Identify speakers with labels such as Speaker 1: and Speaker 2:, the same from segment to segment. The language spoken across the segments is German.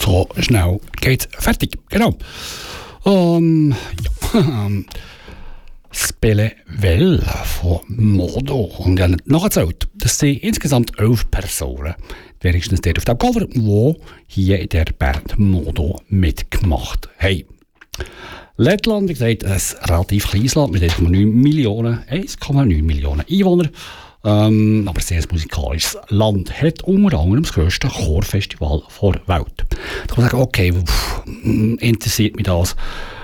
Speaker 1: So schnell geht's fertig. Genau. Spelewell von Modo. Und ich habe nachgezählt, das sind insgesamt 11 Personen, wenigstens dort auf dem Cover, die hier in der Band Modo mitgemacht haben. Lettland, wie gesagt, ein relativ kleines Land mit 1,9 Millionen Einwohner. Aber sehr ein musikalisches Land. Hat unter anderem das grösste Chorfestival der Welt. Da kann man sagen, okay, interessiert mich das?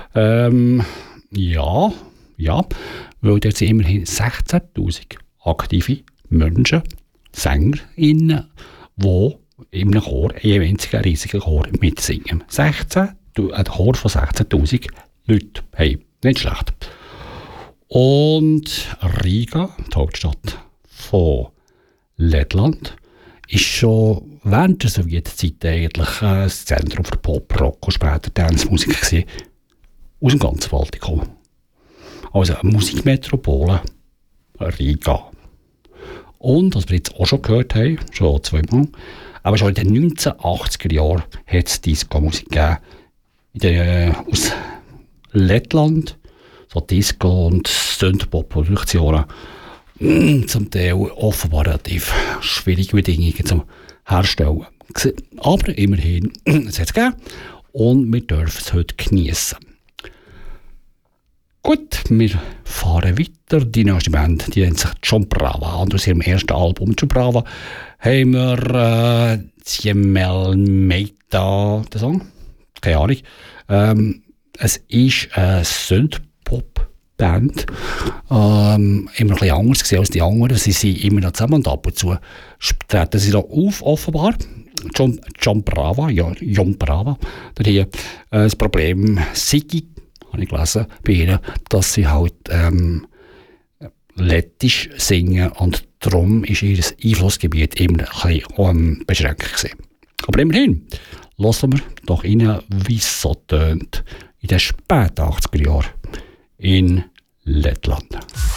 Speaker 1: Ja, weil dort sind immerhin 16'000 aktive Menschen, SängerInnen, die in einem Chor, einem einzigen riesigen Chor mitsingen. Ein Chor von 16'000 Leuten. Hey, nicht schlecht. Und Riga, die Hauptstadt von Lettland, ist schon während der Sowjetzeit eigentlich das Zentrum für Pop, Rock und später Tanzmusik gewesen. Aus dem ganzen Baltikum. Also eine Musikmetropole, Riga. Und, was wir jetzt auch schon gehört haben, schon zweimal, aber schon in den 1980er Jahren hat es Disco-Musik gegeben. Aus Lettland, so Disco- und Synthpop-Produktionen. Zum Teil offenbar relativ schwierige Bedingungen zum Herstellen. Aber immerhin, es hat es gegeben und wir dürfen es heute genießen. Gut, wir fahren weiter. Die nächste Band, die nennt sich John Brava. Und aus ihrem ersten Album John Brava haben wir Ziemel Meita, der Song. Keine Ahnung. Es ist eine Synth-Pop-Band. Immer ein bisschen anders gesehen als die anderen. Sie sind immer noch zusammen und ab und zu treten sie da auf, offenbar. John Brava, ja, John Brava. Hier, das Problem Sigi, habe ich gelesen, bei ihnen, dass sie halt lettisch singen und darum ist ihr Einflussgebiet immer ein bisschen beschränkt gewesen. Aber immerhin, hören wir doch rein, wie es so tönt in den späten 80er Jahren in Lettland.